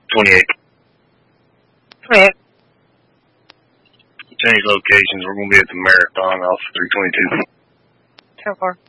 28. 28. Change locations. We're going to be at the Marathon off 322. 10-4.